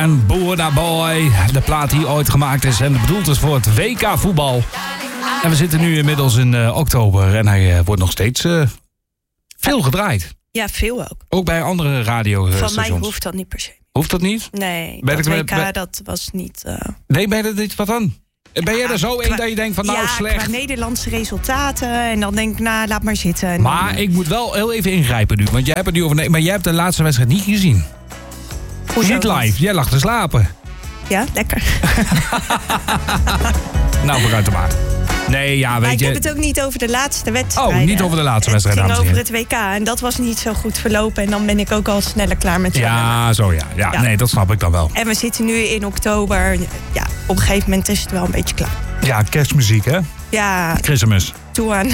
En Burna Boy, de plaat die ooit gemaakt is en bedoeld is voor het WK voetbal. En we zitten nu inmiddels in oktober en hij wordt nog steeds veel gedraaid. Ja, veel ook. Ook bij andere radiostations. Van mij hoeft dat niet per se. Hoeft dat niet? Nee, dat WK dat was niet... Nee, ben je dat niet wat dan? Ben jij er zo in dat je denkt van nou slecht? Qua Nederlandse resultaten. En dan denk ik, nou, laat maar zitten. En maar ik moet wel heel even ingrijpen nu. Want jij hebt het nu over... Maar jij hebt de laatste wedstrijd niet gezien. Hoezo? Niet live. Jij lag te slapen. Ja, lekker. Nou, vooruit te maken. Nee, ja, weet je... Ik heb het ook niet over de laatste wedstrijd. Oh, niet over de laatste wedstrijd, Het ging dames en over het WK en dat was niet zo goed verlopen. En dan ben ik ook al sneller klaar met zwemmen. Ja, zo ja. Nee, dat snap ik dan wel. En we zitten nu in oktober. Ja, op een gegeven moment is het wel een beetje klaar. Ja, kerstmuziek, hè? Ja. Christmas. Toe aan. Ja.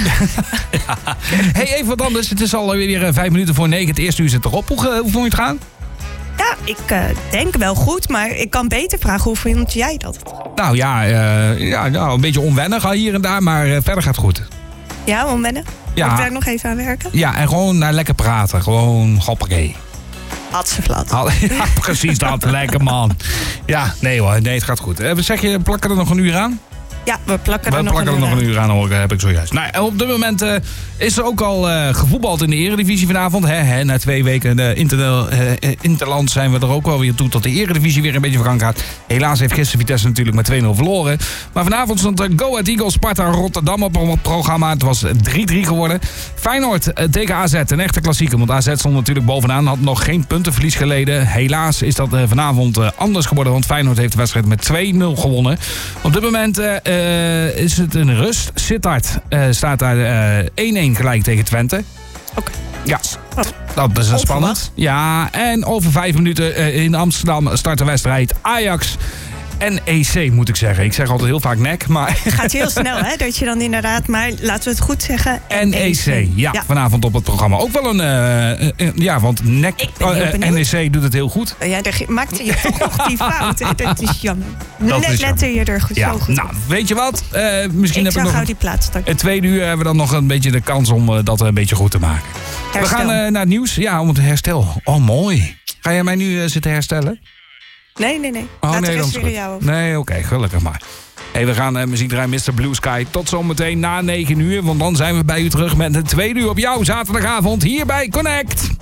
Hey, even wat anders. Het is alweer 5 minuten voor 9. Het eerste uur zit erop. Hoe vond je het gaan? Ja, ik denk wel goed, maar ik kan beter vragen hoe vond jij dat? Nou ja, een beetje onwennig hier en daar, maar verder gaat het goed. Ja, onwennen? Ja. Moet ik daar nog even aan werken? Ja, en gewoon lekker praten. Gewoon hoppakee. Hatseflat. Ja, precies dat. Lekker man. Ja, nee hoor. Nee, het gaat goed. Zeg je, plakken er nog een uur aan? Ja, we plakken er nog een uur aan, hoor, heb ik zojuist. Nou, op dit moment is er ook al gevoetbald in de Eredivisie vanavond. Na 2 weken interland zijn we er ook wel weer toe dat de Eredivisie weer een beetje vergang gaat. Helaas heeft gisteren Vitesse natuurlijk met 2-0 verloren. Maar vanavond stond Go Ahead Eagles Sparta Rotterdam op het programma. Het was 3-3 geworden. Feyenoord tegen AZ, een echte klassieker. Want AZ stond natuurlijk bovenaan, had nog geen puntenverlies geleden. Helaas is dat vanavond anders geworden, want Feyenoord heeft de wedstrijd met 2-0 gewonnen. Op dit moment... is het een rust. Sittard staat daar 1-1 gelijk tegen Twente. Oké. Ja, dat is spannend. Ja, en over 5 minuten in Amsterdam start de wedstrijd Ajax NEC, moet ik zeggen. Ik zeg altijd heel vaak NEC, maar... Het gaat heel snel, hè? Dat je dan inderdaad, maar laten we het goed zeggen. NEC, ja, vanavond op het programma. Ook wel een... want NEC doet het heel goed. Ja, daar maakte je toch nog die fout, hè? Dat is jammer. Net letter je er zo goed nou, weet je wat? Misschien ik zou gauw die plaats starten. Het tweede uur hebben we dan nog een beetje de kans om dat een beetje goed te maken. Herstel. We gaan naar het nieuws. Ja, om het herstel. Oh, mooi. Ga jij mij nu zitten herstellen? Nee. Oh, laat nee, de rest weer jou over. Nee, oké, gelukkig maar. Hey, we gaan muziek draaien, Mr. Blue Sky. Tot zometeen na 9 uur, want dan zijn we bij u terug met het tweede uur op jouw zaterdagavond hier bij Connect.